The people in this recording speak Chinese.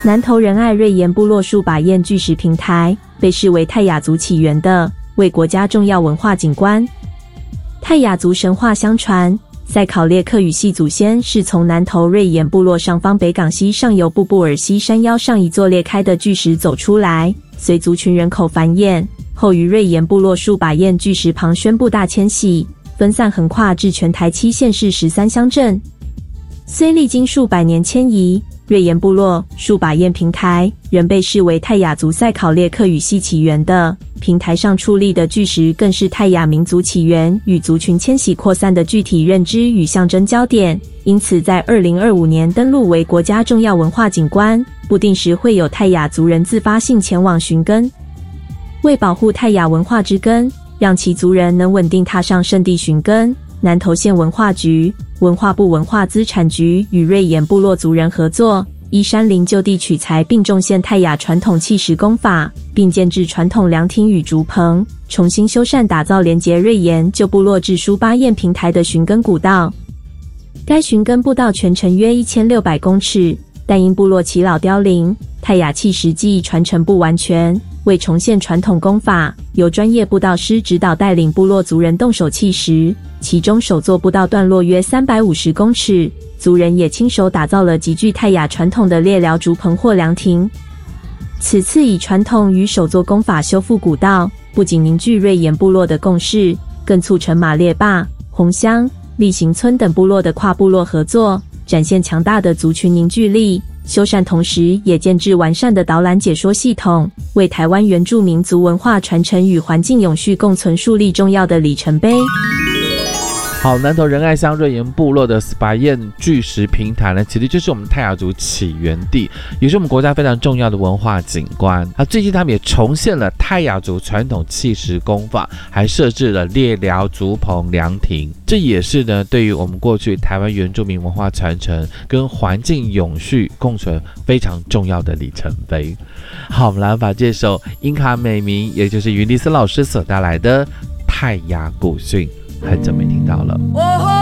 南投仁爱瑞岩部落数把堰巨石平台被视为泰雅族起源的，为国家重要文化景观。泰雅族神话相传，塞考列克语系祖先是从南投瑞岩部落上方北港溪上游布布尔溪山腰上一座裂开的巨石走出来，随族群人口繁衍，后于瑞岩部落数把堰巨石旁宣布大迁徙，分散横跨至全台7县市13乡镇。虽历经数百年迁移，瑞岩部落数把堰平台仍被视为泰雅族塞考列克语系起源的。平台上矗立的巨石更是泰雅民族起源与族群迁徙扩散的具体认知与象征焦点，因此在2025年登录为国家重要文化景观，不定时会有泰雅族人自发性前往寻根。为保护泰雅文化之根，让其族人能稳定踏上圣地寻根，南投县文化局、文化部文化资产局与瑞岩部落族人合作，依山林就地取材并重现泰雅传统砌石工法，并建置传统凉亭与竹棚，重新修缮打造连结瑞岩旧部落至数把堰平台的寻根古道。该寻根步道全长约1600公尺，但因部落耆老凋零，泰雅砌石技艺传承不完全，为重现传统工法，由专业步道师指导带领部落族人动手砌石，其中首座步道段落约350公尺，族人也亲手打造了极具泰雅传统的列寮竹棚或凉亭。此次以传统与手作工法修复古道，不仅凝聚瑞岩部落的共识，更促成马列坝、红乡、立行村等部落的跨部落合作，展现强大的族群凝聚力。修缮同时也建置完善的导览解说系统，为台湾原住民族文化传承与环境永续共存树立重要的里程碑。 好，南投仁爱乡瑞岩部落的数把堰巨石平台呢，其实就是我们泰雅族起源地，也是我们国家非常重要的文化景观。最近他们也重现了泰雅族传统砌石工法，还设置了列寮竹棚凉亭，这也是呢对于我们过去台湾原住民文化传承跟环境永续共存非常重要的里程碑。好，我们来把这首英卡美明，也就是云丽丝老师所带来的泰雅古训，很久没听到了。